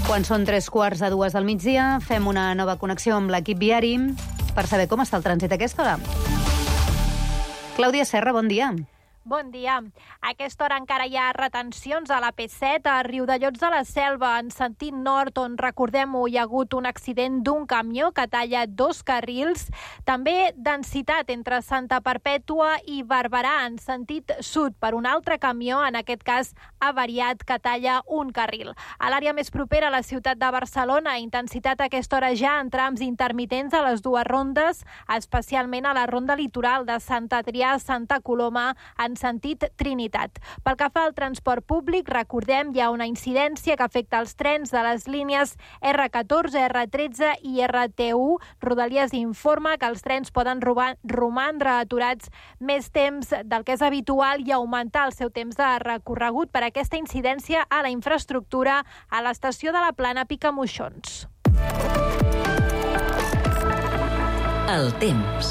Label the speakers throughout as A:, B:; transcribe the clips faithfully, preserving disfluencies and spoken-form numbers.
A: Quan són tres quarts de dues del migdia, fem una nova connexió amb l'equip viari per saber com està el trànsit a aquesta hora. Clàudia Serra, bon dia.
B: Bon dia. A aquesta hora encara hi ha retencions a la P set a Riudellots de la Selva, en sentit nord, on, recordem-ho, hi ha hagut un accident d'un camió que talla dos carrils. També densitat entre Santa Perpètua i Barberà, en sentit sud, per un altre camió, en aquest cas avariat, que talla un carril. A l'àrea més propera a la ciutat de Barcelona, intensitat a aquesta hora ja en trams intermitents a les dues rondes, especialment a la ronda litoral de Sant Adrià a Santa Coloma, en sentit Trinitat. Pel que fa al transport públic, recordem, hi ha una incidència que afecta els trens de les línies erre catorze, erre tretze i erre te u. Rodalies informa que els trens poden romandre aturats més temps del que és habitual i augmentar el seu temps de recorregut per aquesta incidència a la infraestructura a l'estació de la Plana Picamoixons.
C: El temps.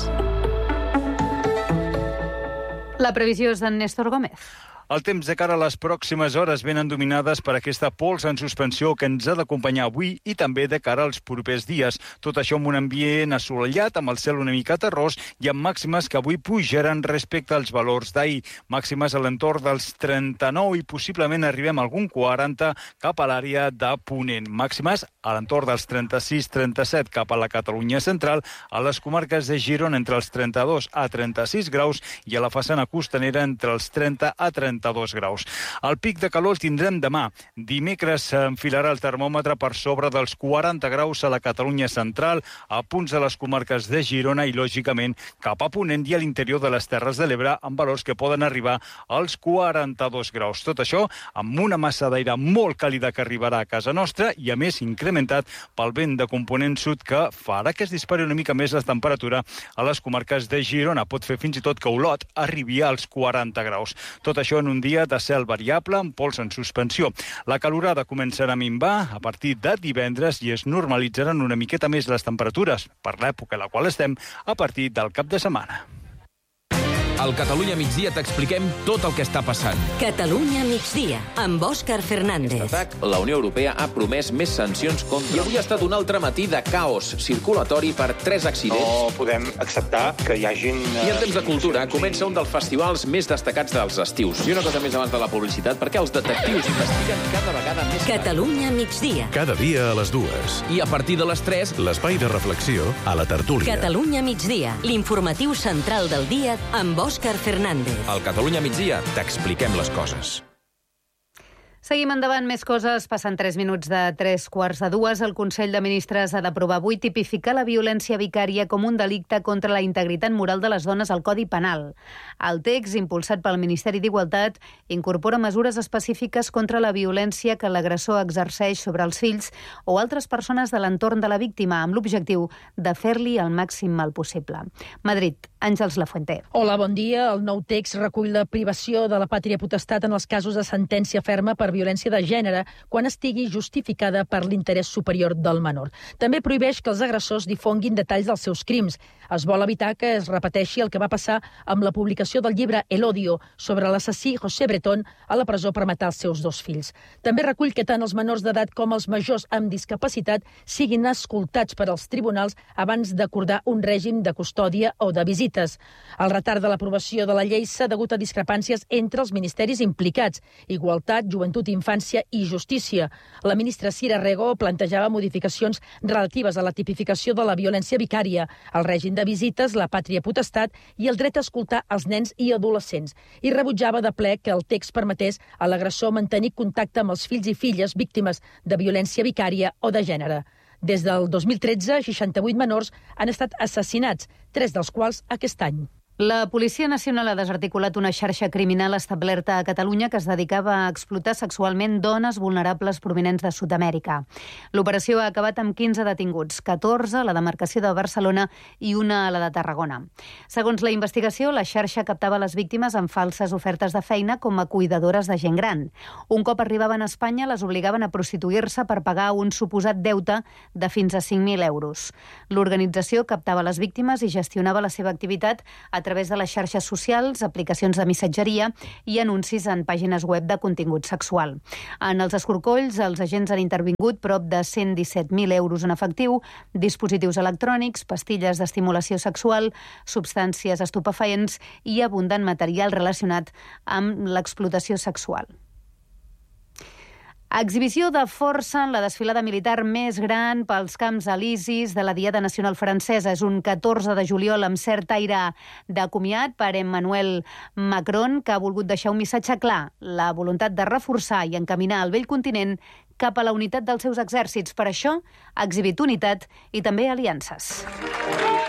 A: La previsió és d'en Néstor Gómez.
D: El temps de cara a les pròximes hores venen dominades per aquesta pols en suspensió que ens ha d'acompanyar avui i també de cara als propers dies. Tot això amb un ambient assolellat, amb el cel una mica terrós i amb màximes que avui pujaran respecte als valors d'ahir. Màximes a l'entorn dels trenta-nou i possiblement arribem a algun quaranta cap a l'àrea de Ponent. Màximes a l'entorn dels trenta-sis trenta-set cap a la Catalunya central, a les comarques de Girona entre els trenta-dos a trenta-sis graus i a la façana costanera entre els trenta a trenta-dos graus. El pic de calor el tindrem demà. Dimecres s'enfilarà el termòmetre per sobre dels quaranta graus a la Catalunya central, a punts de les comarques de Girona i, lògicament, cap a Ponent i a l'interior de les Terres de l'Ebre, amb valors que poden arribar als quaranta-dos graus. Tot això amb una massa d'aire molt càlida que arribarà a casa nostra i, a més, incrementat pel vent de component sud que farà que es dispari una mica més la temperatura a les comarques de Girona. Pot fer fins i tot que Olot arribi als quaranta graus. Tot això en un dia de cel variable amb pols en suspensió. La calorada començarà a minvar a partir de divendres i es normalitzaran una miqueta més les temperatures per l'època a la qual estem a partir del cap de setmana.
E: Al Catalunya migdia t'expliquem tot el que està passant.
C: Catalunya migdia, amb Òscar Fernández.
F: Atac, la Unió Europea ha promès més sancions contra... I avui ha estat un altre matí de caos circulatori per tres accidents.
G: No podem acceptar que hi hagin...
F: I en temps de cultura comença un dels festivals més destacats dels estius. I una cosa més abans de la publicitat, perquè els detectius investiguen cada vegada més...
C: Catalunya migdia.
H: Cada dia a les dues.
E: I a partir de les tres...
H: L'espai de reflexió a la tertúlia.
C: Catalunya migdia, l'informatiu central del dia amb Òscar Fernández.
E: Al Catalunya migdia t'expliquem les coses.
A: Seguim endavant, més coses. Passen tres minuts de tres quarts de dues. El Consell de Ministres ha d'aprovar avui tipificar la violència vicària com un delicte contra la integritat moral de les dones al Codi Penal. El text, impulsat pel Ministeri d'Igualtat, incorpora mesures específiques contra la violència que l'agressor exerceix sobre els fills o altres persones de l'entorn de la víctima, amb l'objectiu de fer-li el màxim mal possible. Madrid, Àngels Lafuente.
I: Hola, bon dia. El nou text recull la privació de la pàtria potestat en els casos de sentència ferma per violència de gènere quan estigui justificada per l'interès superior del menor. També prohibeix que els agressors difonguin detalls dels seus crims. Es vol evitar que es repeteixi el que va passar amb la publicació del llibre El odio sobre l'assassí José Bretón a la presó per matar els seus dos fills. També recull que tant els menors d'edat com els majors amb discapacitat siguin escoltats per als tribunals abans d'acordar un règim de custòdia o de visites. El retard de l'aprovació de la llei s'ha degut a discrepàncies entre els ministeris implicats: Igualtat, Joventut, Infància i Justícia. La ministra Cira Rego plantejava modificacions relatives a la tipificació de la violència vicària, el règim de visites, la pàtria potestat i el dret a escoltar els nens i adolescents. I rebutjava de ple que el text permetés a l'agressor mantenir contacte amb els fills i filles víctimes de violència vicària o de gènere. Des del dos mil tretze, seixanta-vuit menors han estat assassinats, tres dels quals aquest any.
A: La Policia Nacional ha desarticulat una xarxa criminal establerta a Catalunya que es dedicava a explotar sexualment dones vulnerables provinents de Sud-amèrica. L'operació ha acabat amb quinze detinguts, catorze a la demarcació de Barcelona i una a la de Tarragona. Segons la investigació, la xarxa captava les víctimes amb falses ofertes de feina com a cuidadores de gent gran. Un cop arribaven a Espanya, les obligaven a prostituir-se per pagar un suposat deute de fins a cinc mil euros. L'organització captava les víctimes i gestionava la seva activitat a través de les xarxes socials, aplicacions de missatgeria i anuncis en pàgines web de contingut sexual. En els escorcolls, els agents han intervingut prop de cent disset mil euros en efectiu, dispositius electrònics, pastilles d'estimulació sexual, substàncies estupefaents i abundant material relacionat amb l'explotació sexual. Exhibició de força en la desfilada militar més gran pels Camps Elisis de la Diada Nacional Francesa. És un catorze de juliol amb cert aire de comiat per Emmanuel Macron, que ha volgut deixar un missatge clar, la voluntat de reforçar i encaminar el vell continent cap a la unitat dels seus exèrcits. Per això ha exhibit unitat i també aliances.